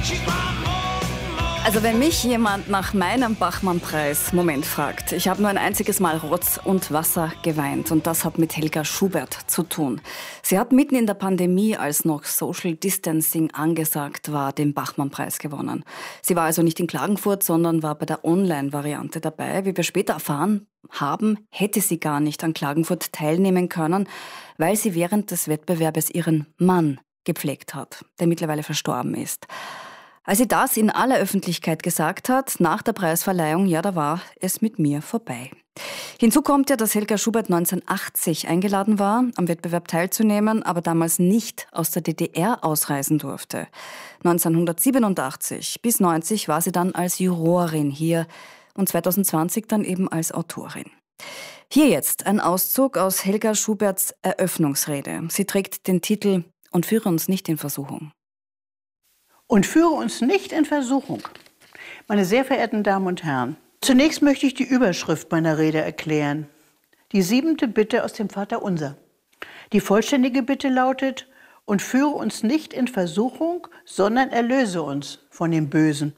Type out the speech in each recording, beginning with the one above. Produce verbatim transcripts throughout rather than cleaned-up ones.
Also wenn mich jemand nach meinem Bachmann-Preis Moment fragt, ich habe nur ein einziges Mal Rotz und Wasser geweint und das hat mit Helga Schubert zu tun. Sie hat mitten in der Pandemie, als noch Social Distancing angesagt war, den Bachmann-Preis gewonnen. Sie war also nicht in Klagenfurt, sondern war bei der Online-Variante dabei. Wie wir später erfahren haben, hätte sie gar nicht an Klagenfurt teilnehmen können, weil sie während des Wettbewerbes ihren Mann gepflegt hat, der mittlerweile verstorben ist. Als sie das in aller Öffentlichkeit gesagt hat, nach der Preisverleihung, ja, da war es mit mir vorbei. Hinzu kommt ja, dass Helga Schubert neunzehnhundertachtzig eingeladen war, am Wettbewerb teilzunehmen, aber damals nicht aus der D D R ausreisen durfte. neunzehnhundertsiebenundachtzig bis neunzig war sie dann als Jurorin hier und zweitausendzwanzig dann eben als Autorin. Hier jetzt ein Auszug aus Helga Schuberts Eröffnungsrede. Sie trägt den Titel »Und führe uns nicht in Versuchung«. Und führe uns nicht in Versuchung. Meine sehr verehrten Damen und Herren, zunächst möchte ich die Überschrift meiner Rede erklären. Die siebente Bitte aus dem Vaterunser. Die vollständige Bitte lautet: Und führe uns nicht in Versuchung, sondern erlöse uns von dem Bösen.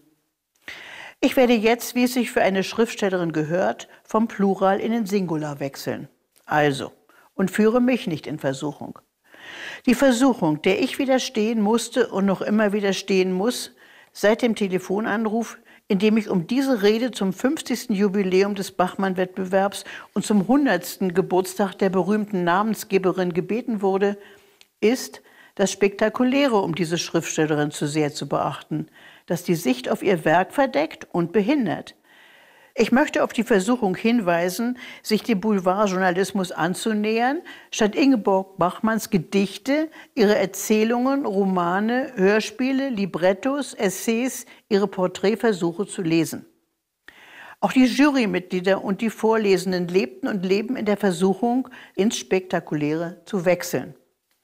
Ich werde jetzt, wie es sich für eine Schriftstellerin gehört, vom Plural in den Singular wechseln. Also, und führe mich nicht in Versuchung. Die Versuchung, der ich widerstehen musste und noch immer widerstehen muss, seit dem Telefonanruf, in dem ich um diese Rede zum fünfzigsten Jubiläum des Bachmann-Wettbewerbs und zum hundertsten Geburtstag der berühmten Namensgeberin gebeten wurde, ist das Spektakuläre um diese Schriftstellerin zu sehr zu beachten, das die Sicht auf ihr Werk verdeckt und behindert. Ich möchte auf die Versuchung hinweisen, sich dem Boulevardjournalismus anzunähern, statt Ingeborg Bachmanns Gedichte, ihre Erzählungen, Romane, Hörspiele, Librettos, Essays, ihre Porträtversuche zu lesen. Auch die Jurymitglieder und die Vorlesenden lebten und leben in der Versuchung, ins Spektakuläre zu wechseln.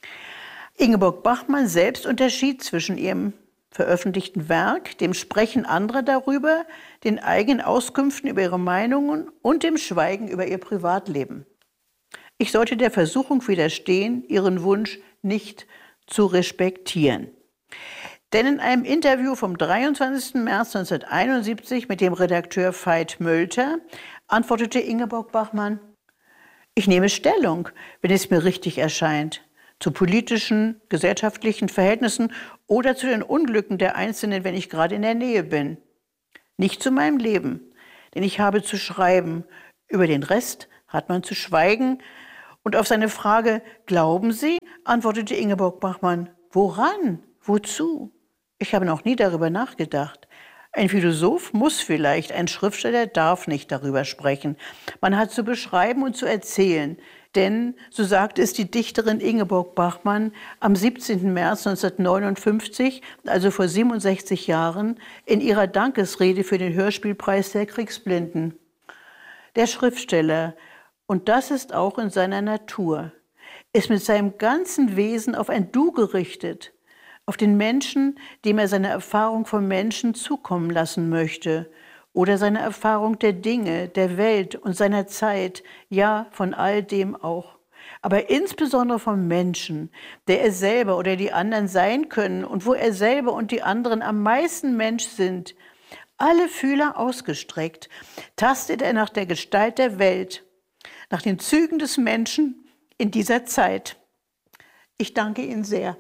Ingeborg Bachmann selbst unterschied zwischen ihrem veröffentlichten Werk, dem Sprechen anderer darüber, den eigenen Auskünften über ihre Meinungen und dem Schweigen über ihr Privatleben. Ich sollte der Versuchung widerstehen, ihren Wunsch nicht zu respektieren. Denn in einem Interview vom dreiundzwanzigsten März neunzehnhunderteinundsiebzig mit dem Redakteur Veit Mölter antwortete Ingeborg Bachmann: Ich nehme Stellung, wenn es mir richtig erscheint, zu politischen, gesellschaftlichen Verhältnissen oder zu den Unglücken der Einzelnen, wenn ich gerade in der Nähe bin. Nicht zu meinem Leben, denn ich habe zu schreiben. Über den Rest hat man zu schweigen. Und auf seine Frage, glauben Sie, antwortete Ingeborg Bachmann, woran, wozu? Ich habe noch nie darüber nachgedacht. Ein Philosoph muss vielleicht, ein Schriftsteller darf nicht darüber sprechen. Man hat zu beschreiben und zu erzählen. Denn, so sagt es die Dichterin Ingeborg Bachmann am siebzehnten März neunzehnhundertneunundfünfzig, also vor siebenundsechzig Jahren, in ihrer Dankesrede für den Hörspielpreis der Kriegsblinden. Der Schriftsteller, und das ist auch in seiner Natur, ist mit seinem ganzen Wesen auf ein Du gerichtet, auf den Menschen, dem er seine Erfahrung vom Menschen zukommen lassen möchte, oder seine Erfahrung der Dinge, der Welt und seiner Zeit, ja, von all dem auch. Aber insbesondere vom Menschen, der er selber oder die anderen sein können und wo er selber und die anderen am meisten Mensch sind. Alle Fühler ausgestreckt, tastet er nach der Gestalt der Welt, nach den Zügen des Menschen in dieser Zeit. Ich danke Ihnen sehr.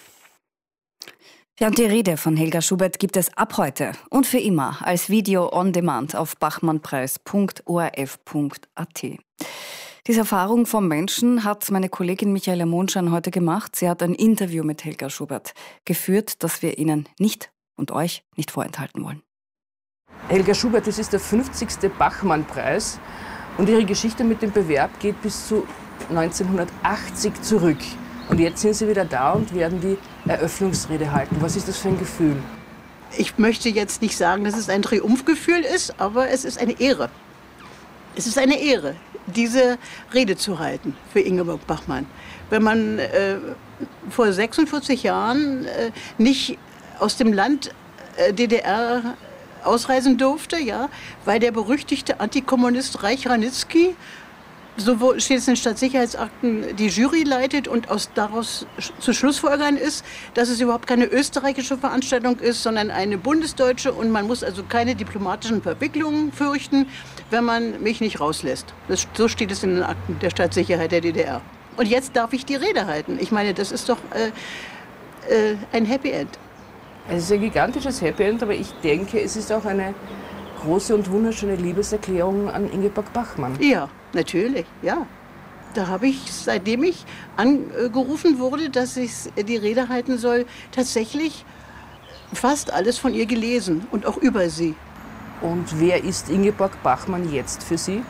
Ja, und die Rede von Helga Schubert gibt es ab heute und für immer als Video on Demand auf bachmannpreis punkt o r f punkt a t. Diese Erfahrung vom Menschen hat meine Kollegin Michaela Mondschein heute gemacht. Sie hat ein Interview mit Helga Schubert geführt, das wir Ihnen nicht und euch nicht vorenthalten wollen. Helga Schubert, das ist der fünfzigste Bachmann-Preis und ihre Geschichte mit dem Bewerb geht bis zu neunzehnhundertachtzig zurück. Und jetzt sind Sie wieder da und werden die Eröffnungsrede halten. Was ist das für ein Gefühl? Ich möchte jetzt nicht sagen, dass es ein Triumphgefühl ist, aber es ist eine Ehre. Es ist eine Ehre, diese Rede zu halten für Ingeborg Bachmann. Wenn man äh, vor sechsundvierzig Jahren äh, nicht aus dem Land äh, D D R ausreisen durfte, ja, weil der berüchtigte Antikommunist Reich Ranitzky So steht es in den Stadtsicherheitsakten, die Jury leitet und aus daraus zu Schlussfolgern ist, dass es überhaupt keine österreichische Veranstaltung ist, sondern eine bundesdeutsche und man muss also keine diplomatischen Verwicklungen fürchten, wenn man mich nicht rauslässt. Das, so steht es in den Akten der Stadtsicherheit der D D R. Und jetzt darf ich die Rede halten. Ich meine, das ist doch äh, äh, ein Happy End. Es ist ein gigantisches Happy End, aber ich denke, es ist auch eine große und wunderschöne Liebeserklärung an Ingeborg Bachmann. Ja, natürlich, ja. Da habe ich, seitdem ich angerufen wurde, dass ich die Rede halten soll, tatsächlich fast alles von ihr gelesen und auch über sie. Und wer ist Ingeborg Bachmann jetzt für Sie?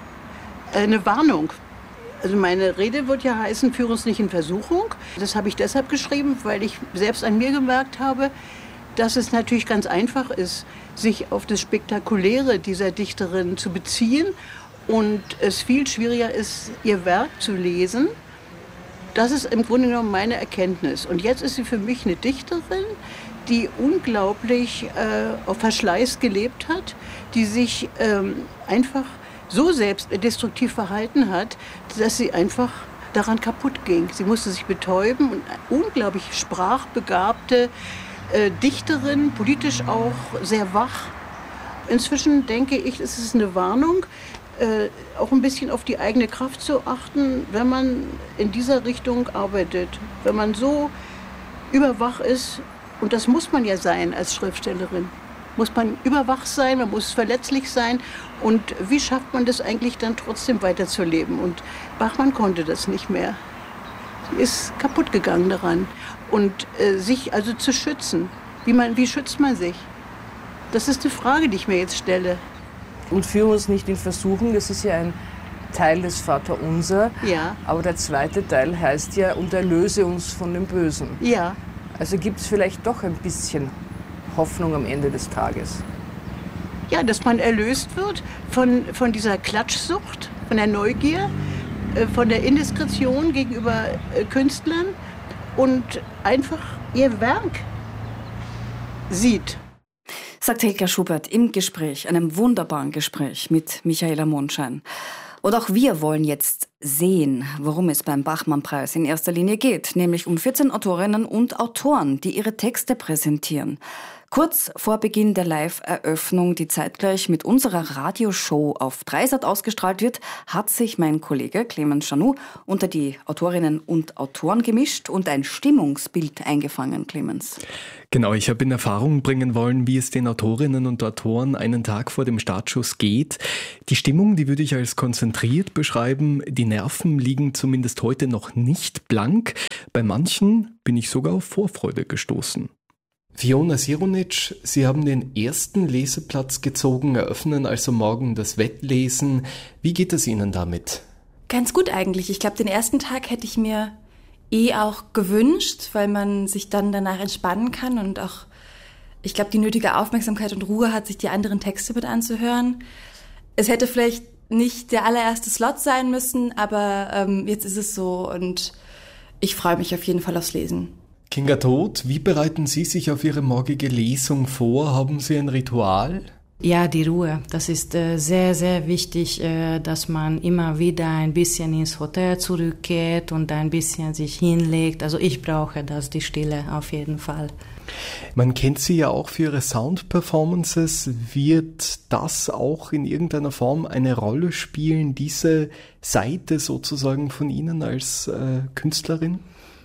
Eine Warnung. Also meine Rede wird ja heißen, führe uns nicht in Versuchung. Das habe ich deshalb geschrieben, weil ich selbst an mir gemerkt habe, dass es natürlich ganz einfach ist, sich auf das Spektakuläre dieser Dichterin zu beziehen und es viel schwieriger ist, ihr Werk zu lesen. Das ist im Grunde genommen meine Erkenntnis. Und jetzt ist sie für mich eine Dichterin, die unglaublich äh, auf Verschleiß gelebt hat, die sich ähm, einfach so selbstdestruktiv verhalten hat, dass sie einfach daran kaputt ging. Sie musste sich betäuben und eine unglaublich sprachbegabte äh, Dichterin, politisch auch sehr wach. Inzwischen denke ich, es ist eine Warnung, äh, auch ein bisschen auf die eigene Kraft zu achten, wenn man in dieser Richtung arbeitet. Wenn man so überwach ist, und das muss man ja sein als Schriftstellerin, muss man überwach sein, man muss verletzlich sein. Und wie schafft man das eigentlich dann trotzdem weiterzuleben? Und Bachmann konnte das nicht mehr. Sie ist kaputt gegangen daran. Und äh, sich also zu schützen, wie, man, wie schützt man sich? Das ist die Frage, die ich mir jetzt stelle. Und führe uns nicht in Versuchung, das ist ja ein Teil des Vaterunser. Ja. Aber der zweite Teil heißt ja, und erlöse uns von dem Bösen. Ja. Also gibt es vielleicht doch ein bisschen Hoffnung am Ende des Tages. Ja, dass man erlöst wird von, von dieser Klatschsucht, von der Neugier, äh, von der Indiskretion gegenüber äh, Künstlern und einfach ihr Werk sieht. Sagt Helga Schubert im Gespräch, einem wunderbaren Gespräch mit Michaela Mondschein. Und auch wir wollen jetzt sehen, worum es beim Bachmann-Preis in erster Linie geht, nämlich um vierzehn Autorinnen und Autoren, die ihre Texte präsentieren. Kurz vor Beginn der Live-Eröffnung, die zeitgleich mit unserer Radioshow auf Dreisat ausgestrahlt wird, hat sich mein Kollege Clemens Chanou unter die Autorinnen und Autoren gemischt und ein Stimmungsbild eingefangen, Clemens. Genau, ich habe in Erfahrung bringen wollen, wie es den Autorinnen und Autoren einen Tag vor dem Startschuss geht. Die Stimmung, die würde ich als konzentriert beschreiben. Die Nerven liegen zumindest heute noch nicht blank. Bei manchen bin ich sogar auf Vorfreude gestoßen. Fiona Sironic, Sie haben den ersten Leseplatz gezogen, eröffnen also morgen das Wettlesen. Wie geht es Ihnen damit? Ganz gut eigentlich. Ich glaube, den ersten Tag hätte ich mir eh auch gewünscht, weil man sich dann danach entspannen kann und auch, ich glaube, die nötige Aufmerksamkeit und Ruhe hat, sich die anderen Texte mit anzuhören. Es hätte vielleicht nicht der allererste Slot sein müssen, aber ähm, jetzt ist es so und ich freue mich auf jeden Fall aufs Lesen. Kinga Todt, wie bereiten Sie sich auf Ihre morgige Lesung vor? Haben Sie ein Ritual? Ja, die Ruhe. Das ist äh, sehr, sehr wichtig, äh, dass man immer wieder ein bisschen ins Hotel zurückgeht und ein bisschen sich hinlegt. Also ich brauche das, die Stille auf jeden Fall. Man kennt Sie ja auch für Ihre Sound-Performances. Wird das auch in irgendeiner Form eine Rolle spielen, diese Seite sozusagen von Ihnen als äh, Künstlerin?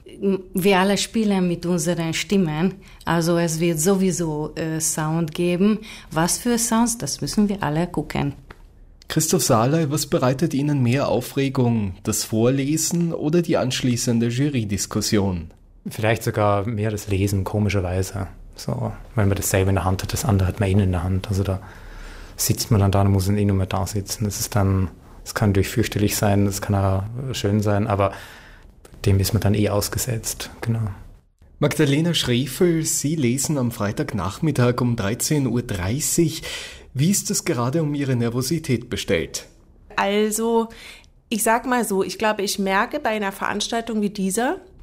Wir alle spielen mit unseren Stimmen, also es wird sowieso äh, Sound geben. Was für Sounds, das müssen wir alle gucken. Christoph Sahley, was bereitet Ihnen mehr Aufregung, das Vorlesen oder die anschließende Jury-Diskussion? Vielleicht sogar mehr das Lesen, komischerweise. So, wenn man das selber in der Hand hat, das andere hat man eh in der Hand. Also da sitzt man dann da und muss dann eh nur mehr da sitzen. Das ist dann, das kann natürlich fürchterlich sein, das kann auch schön sein, aber dem ist man dann eh ausgesetzt, genau. Magdalena Schrefel, Sie lesen am Freitagnachmittag um dreizehn Uhr dreißig. Wie ist es gerade um Ihre Nervosität bestellt? Also, ich sag mal so, ich glaube, ich merke bei einer Veranstaltung wie dieser,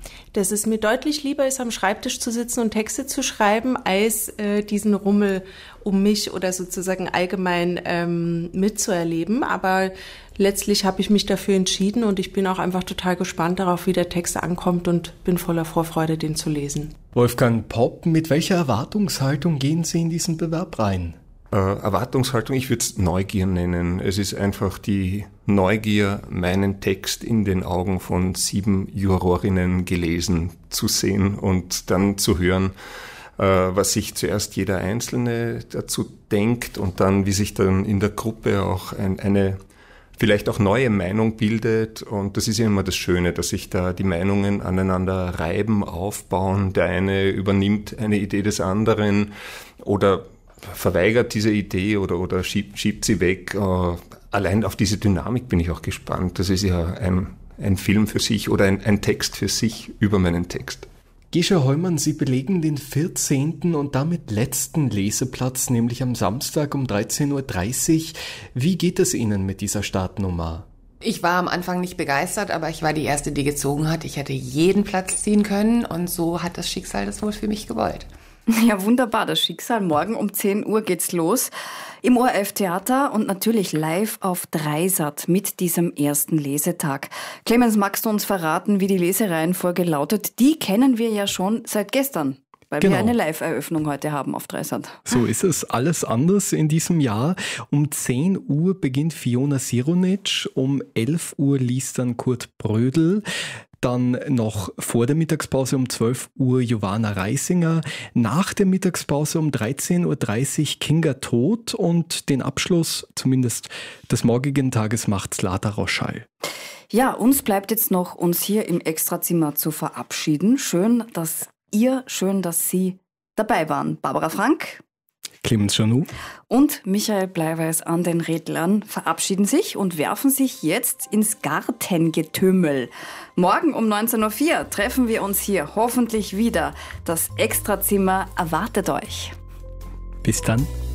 dass es mir deutlich lieber ist, am Schreibtisch zu sitzen und Texte zu schreiben, als äh, diesen Rummel um mich oder sozusagen allgemein ähm, mitzuerleben. Aber letztlich habe ich mich dafür entschieden und ich bin auch einfach total gespannt darauf, wie der Text ankommt und bin voller Vorfreude, den zu lesen. Wolfgang Popp, mit welcher Erwartungshaltung gehen Sie in diesen Bewerb rein? Äh, Erwartungshaltung, ich würde es Neugier nennen. Es ist einfach die Neugier, meinen Text in den Augen von sieben Jurorinnen gelesen zu sehen und dann zu hören, äh, was sich zuerst jeder Einzelne dazu denkt und dann, wie sich dann in der Gruppe auch ein, eine vielleicht auch neue Meinung bildet. Und das ist ja immer das Schöne, dass sich da die Meinungen aneinander reiben, aufbauen. Der eine übernimmt eine Idee des anderen oder verweigert diese Idee oder, oder schiebt, schiebt sie weg. Uh, allein auf diese Dynamik bin ich auch gespannt. Das ist ja ein, ein Film für sich oder ein, ein Text für sich über meinen Text. Gesche Heumann, Sie belegen den vierzehnten und damit letzten Leseplatz, nämlich am Samstag um dreizehn Uhr dreißig. Wie geht es Ihnen mit dieser Startnummer? Ich war am Anfang nicht begeistert, aber ich war die Erste, die gezogen hat. Ich hätte jeden Platz ziehen können und so hat das Schicksal das wohl für mich gewollt. Ja, wunderbar, das Schicksal. Morgen um zehn Uhr geht's los im O R F-Theater und natürlich live auf Dreisat mit diesem ersten Lesetag. Clemens, magst du uns verraten, wie die Lesereihenfolge lautet? Die kennen wir ja schon seit gestern, weil genau. wir eine Live-Eröffnung heute haben auf Dreisat. So ist es. Alles anders in diesem Jahr. Um zehn Uhr beginnt Fiona Sironic, um elf Uhr liest dann Kurt Brödel. Dann noch vor der Mittagspause um zwölf Uhr Johanna Reisinger, nach der Mittagspause um dreizehn Uhr dreißig Kinga Todt und den Abschluss, zumindest des morgigen Tages, macht Zlata Roschall. Ja, uns bleibt jetzt noch, uns hier im Extrazimmer zu verabschieden. Schön, dass ihr, schön, dass Sie dabei waren. Barbara Frank, Clemens Janou und Michael Bleiweiß an den Rädlern verabschieden sich und werfen sich jetzt ins Gartengetümmel. Morgen um neunzehn Uhr vier treffen wir uns hier hoffentlich wieder. Das Extrazimmer erwartet euch. Bis dann.